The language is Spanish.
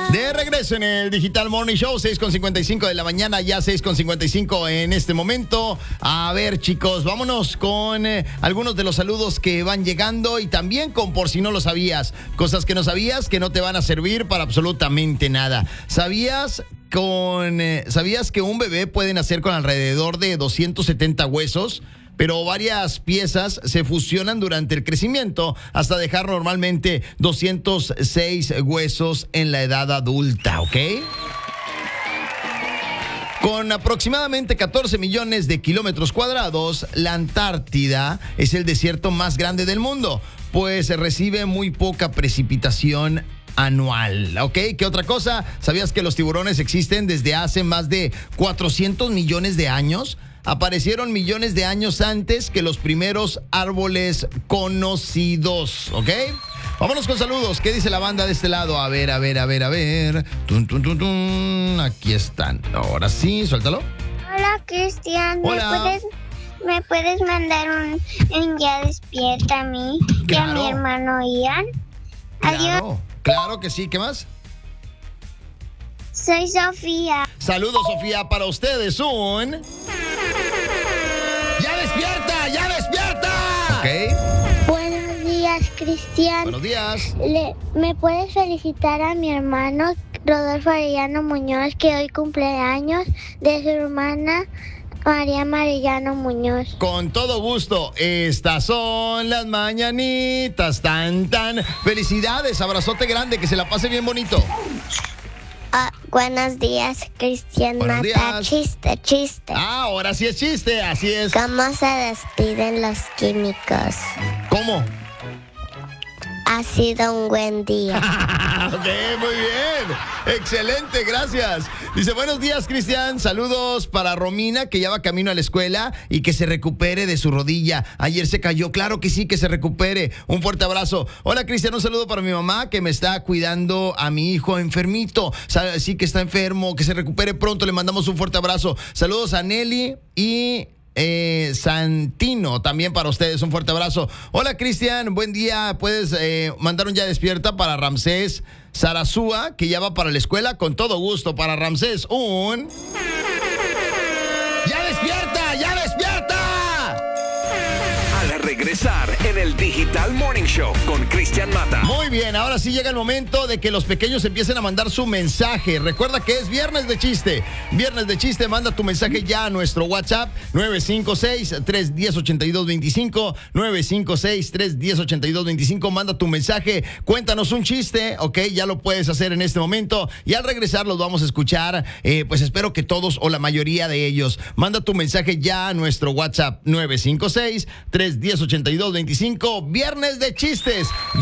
De regreso en el Digital Morning Show, 6:55 de la mañana, ya 6:55 en este momento. A ver, chicos, vámonos con algunos de los saludos que van llegando y también con por si no lo sabías, cosas que no sabías que no te van a servir para absolutamente nada. ¿Sabías que un bebé puede nacer con alrededor de 270 huesos? Pero varias piezas se fusionan durante el crecimiento hasta dejar normalmente 206 huesos en la edad adulta, ¿ok? Con aproximadamente 14 millones de kilómetros cuadrados, la Antártida es el desierto más grande del mundo, pues recibe muy poca precipitación anual, ¿ok? ¿Qué otra cosa? ¿Sabías que los tiburones existen desde hace más de 400 millones de años? Aparecieron millones de años antes que los primeros árboles conocidos, ¿ok? Vámonos con saludos. ¿Qué dice la banda de este lado? A ver. Tun, tun, tun, tun. Aquí están. Ahora sí, suéltalo. Hola, Cristian. Hola. ¿Me puedes mandar un ya despierta a mí y a mi hermano Ian? Adiós. Claro que sí. ¿Qué más? Soy Sofía. Saludos, Sofía, para ustedes un... ¡Ya despierta! ¡Ya despierta! Ok. Buenos días, Cristian. Buenos días. ¿Me puedes felicitar a mi hermano Rodolfo Arellano Muñoz, que hoy cumple años, de su hermana María Arellano Muñoz? Con todo gusto. Estas son las mañanitas. Tan. Felicidades, abrazote grande, que se la pase bien bonito. Buenos días, Cristian. Buenos días. Chiste. Ahora sí es chiste, así es. ¿Cómo se despiden los químicos? ¿Cómo? Ha sido un buen día. Ok, muy bien. Excelente, gracias. Dice, buenos días, Cristian. Saludos para Romina, que ya va camino a la escuela y que se recupere de su rodilla. Ayer se cayó. Claro que sí, que se recupere. Un fuerte abrazo. Hola, Cristian. Un saludo para mi mamá, que me está cuidando a mi hijo enfermito. Sí, que está enfermo. Que se recupere pronto. Le mandamos un fuerte abrazo. Saludos a Nelly y... Santino, también para ustedes, un fuerte abrazo. Hola, Cristian, buen día. Puedes mandar un ya despierta para Ramsés Sarasúa, que ya va para la escuela. Con todo gusto, para Ramsés, un... ¡Ya despierta! ¡Ya despierta! Al regresar en el Digital Morning Show con Cristian Mata. Muy bien, ahora sí llega el momento de que los pequeños empiecen a mandar su mensaje. Recuerda que es Viernes de Chiste. Viernes de Chiste, manda tu mensaje ya a nuestro WhatsApp 956-310-8225. 956-310-8225. Manda tu mensaje, cuéntanos un chiste, ok, ya lo puedes hacer en este momento. Y al regresar los vamos a escuchar, pues espero que todos o la mayoría de ellos. Manda tu mensaje ya a nuestro WhatsApp 956-310-8225. Viernes de Chistes.